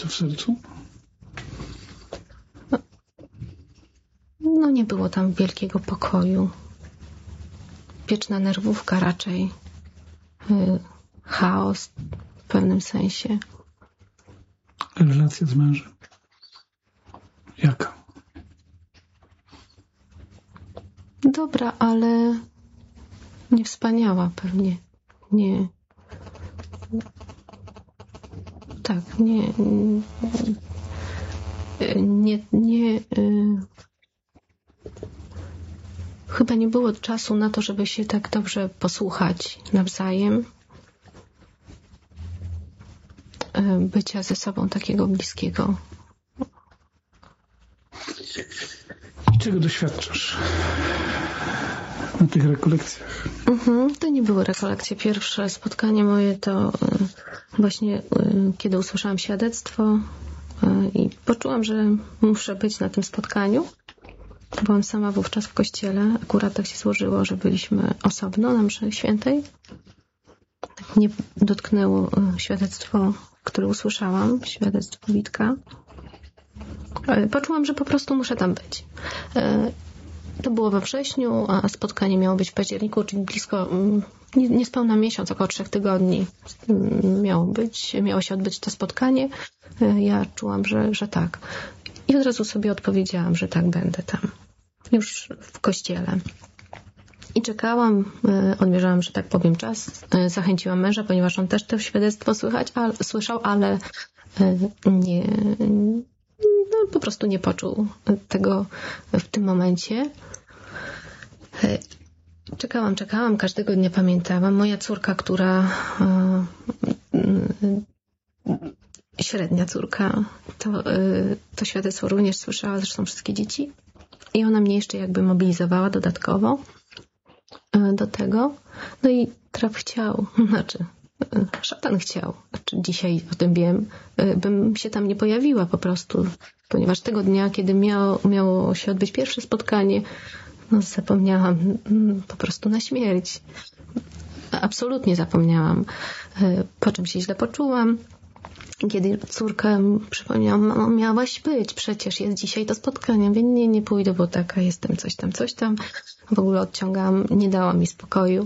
co w sercu? No nie było tam wielkiego pokoju. Wieczna nerwówka raczej. Chaos w pewnym sensie. Relacja z mężem. Jaka? Dobra, ale nie wspaniała pewnie. Nie. Tak, chyba nie było czasu na to, żeby się tak dobrze posłuchać nawzajem. Bycia ze sobą takiego bliskiego. I czego doświadczasz na tych rekolekcjach? To nie były rekolekcje. Pierwsze spotkanie moje to właśnie kiedy usłyszałam świadectwo i poczułam, że muszę być na tym spotkaniu. Byłam sama wówczas w kościele. Akurat tak się złożyło, że byliśmy osobno na mszy świętej. Tak mnie dotknęło świadectwo, które usłyszałam, świadectwo Witka. Poczułam, że po prostu muszę tam być. To było we wrześniu, a spotkanie miało być w październiku, czyli blisko, niespełna miesiąc, około 3 tygodni miało się odbyć to spotkanie. Ja czułam, że tak. I od razu sobie odpowiedziałam, że tak, będę tam. Już w kościele. I czekałam, odmierzałam, że tak powiem, czas. Zachęciłam męża, ponieważ on też to świadectwo słyszał, ale nie, po prostu nie poczuł tego w tym momencie. Czekałam, każdego dnia pamiętałam. Moja córka, która średnia córka, to świadectwo również słyszała, zresztą wszystkie dzieci. I ona mnie jeszcze jakby mobilizowała dodatkowo do tego. No i traf chciał, szatan chciał, dzisiaj o tym wiem, bym się tam nie pojawiła po prostu, ponieważ tego dnia, kiedy miało się odbyć pierwsze spotkanie, zapomniałam po prostu na śmierć. Absolutnie zapomniałam, po czym się źle poczułam. Kiedy córkę przypomniałam, mamo, miałaś być, przecież jest dzisiaj to spotkanie. Mówię, nie pójdę, bo taka jestem, coś tam. W ogóle odciągałam, nie dała mi spokoju.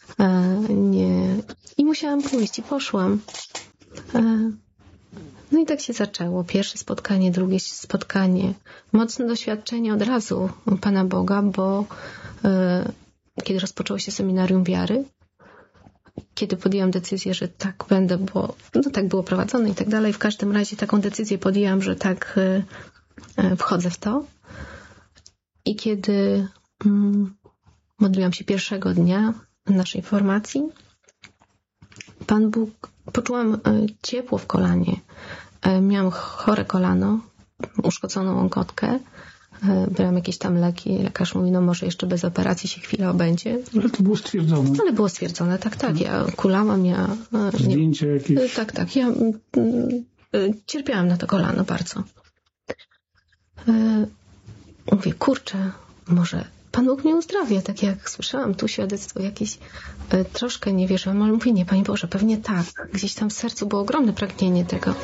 I musiałam pójść i poszłam. No i tak się zaczęło. Pierwsze spotkanie, drugie spotkanie. Mocne doświadczenie od razu Pana Boga, bo kiedy rozpoczęło się seminarium wiary, kiedy podjęłam decyzję, że tak będę, bo tak było prowadzone i tak dalej. W każdym razie taką decyzję podjęłam, że tak wchodzę w to. I kiedy modliłam się pierwszego dnia naszej formacji, Pan Bóg, poczułam ciepło w kolanie. Miałam chore kolano, uszkodzoną łąkotkę. Brałam jakieś tam leki. Lekarz mówi, może jeszcze bez operacji się chwilę obędzie. Ale to było stwierdzone. Ale było stwierdzone, tak. Ja kulałam, zdjęcia jakieś. Tak. Ja cierpiałam na to kolano bardzo. Mówię, kurczę, może Pan Bóg mnie uzdrawia, tak jak słyszałam tu świadectwo jakieś, troszkę nie wierzyłam, ale mówię, nie, Panie Boże, pewnie tak. Gdzieś tam w sercu było ogromne pragnienie tego.